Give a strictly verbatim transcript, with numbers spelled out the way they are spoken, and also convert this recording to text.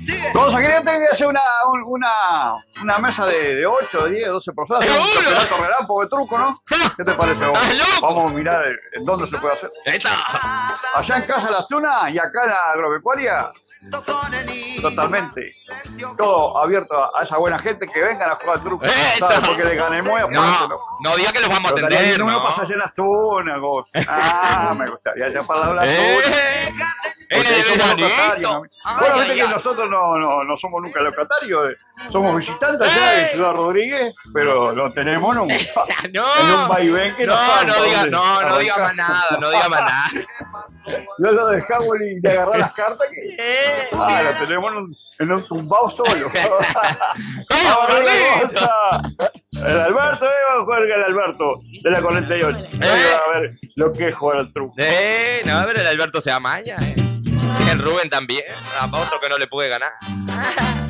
Cosa que yo tengo que hacer una, un- una, una mesa de, de ocho, diez, doce personas. Un ¡Seguro! campeonato relámpago de truco, ¿no? ¿Qué te parece vos? ¡Estás loco! Vamos a mirar en dónde se puede hacer. ¡Esa! Allá en Casa Las Tunas y acá en la agropecuaria, totalmente. Todo abierto a, a esa buena gente que vengan a jugar al truco. ¡Eso! ¿Sabes? Porque le gané muy a No, no diga que los vamos a atender, no. ¿no? No pasa allá en Las Tunas, vos. Ah, me gustaría allá para hablar Las Tunas. ¡Eh! ¡En Porque el somos locatarios, veranito! ¿no? Ay, Bueno, ay, viste que ay. nosotros no, no, no somos nunca locatarios, eh. Somos visitantes allá ¡Eh! en Ciudad Rodríguez, pero lo tenemos en un, No, en un vaivén que no, no, saben no para diga, dónde no, no diga más arrancar. nada, no diga más nada. No lo dejamos ni de agarrar las cartas que Eh. ah, lo tenemos en un, en un tumbao solo. ¡Vamos, Vamos, Carlito! Rosa. El Alberto, eh, vamos a jugar el Alberto de la cuarenta y ocho. Eh. A ver lo que es jugar al truco. Eh, no, pero el Alberto se amaña, eh. Y el Rubén también, a otro que no le puede ganar.